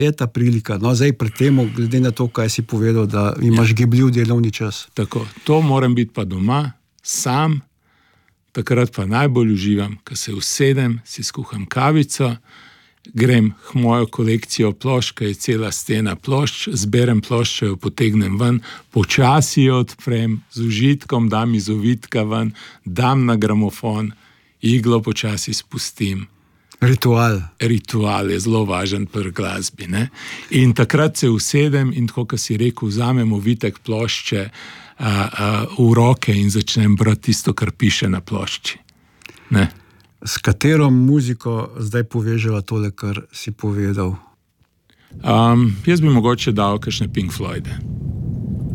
je ta prilika? No, zdaj pri temu, glede na to, kaj si povedal, da imaš gibljiv delovni čas. Tako, to moram biti pa doma, sam, takrat pa najbolj uživam, ko se usedem, si skuham kavico, grem k mojo kolekcijo plošč, ki je cela stena plošč, zberem ploščo, jo potegnem ven, počasi jo odprem, z užitkom dam iz ovitka ven, dam na gramofon, iglo počasi spustim. Ritual je zelo važen pri glasbi, ne? In takrat se usedem in tako, kot si rekel, vzamem ovitek plošče v roke in začnem brati tisto, kar piše na plošči. Ne? S katero muziko zdaj poveževa tole, kar si povedal? Jaz bi mogoče dal kakšne Pink Floyde.